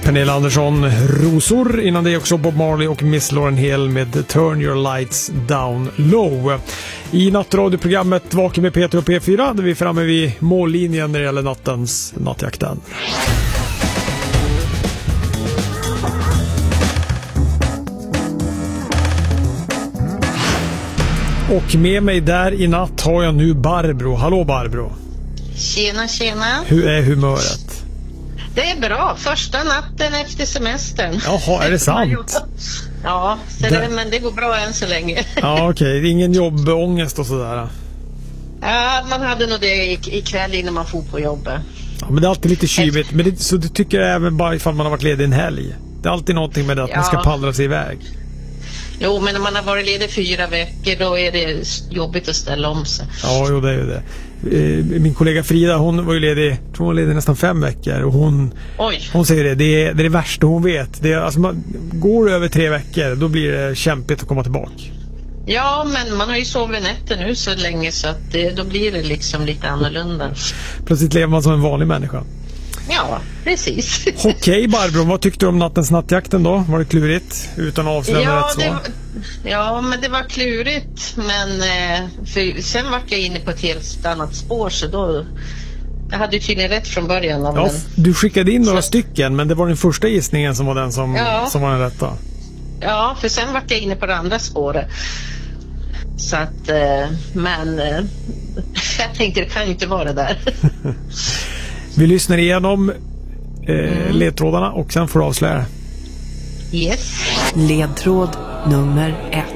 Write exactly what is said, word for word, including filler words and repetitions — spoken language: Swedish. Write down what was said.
Pernilla Andersson, Rosor. Innan det också Bob Marley och Miss Lauryn Hill med Turn Your Lights Down Low. I nattradioprogrammet Vaken med P T och P fyra där vi är framme vid mållinjen när det gäller nattens nattjakten. Och med mig där i natt har jag nu Barbro. Hallå Barbro. Tjena, tjena. Hur är humöret? Det är bra. Första natten efter semestern. Jaha, är det sant? Ja, så det... Det, men det går bra än så länge. Ja, okej. Okay. Ingen jobbångest och sådär? Ja, man hade nog det ikväll innan man får på jobbet. Ja, men det är alltid lite kyligt. Men det, så du tycker även bara ifall man har varit ledig en helg? Det är alltid någonting med det att ja. Man ska pallra sig iväg. Jo, men när man har varit ledig fyra veckor då är det jobbigt att ställa om sig. Ja, jo, det är ju det. Min kollega Frida, hon var ju ledig, tror hon var ledig nästan fem veckor och hon, hon säger det, det är, det är det värsta hon vet. Det är, alltså man går över tre veckor, då blir det kämpigt att komma tillbaka. Ja, men man har ju sovit nätter nu så länge så att det, då blir det liksom lite annorlunda. Plötsligt lever man som en vanlig människa. Ja, precis. Okej, okay, Barbro, vad tyckte du om nattens nattjakten då? Var det klurigt? Utan avslöjande ja, rätt svar? Det, ja, men det var klurigt. Men eh, för, sen var jag inne på ett helt annat spår så då... Jag hade ju tydligen rätt från början. Ja, men... Du skickade in några så... stycken, men det var den första gissningen som var den som, ja. som var den rätta. Ja, för sen var jag inne på det andra spåret. Så att, eh, men eh, jag tänkte det kan ju inte vara det där. Vi lyssnar igenom eh, mm. ledtrådarna och sen får du avslöja. Yes. Ledtråd nummer ett.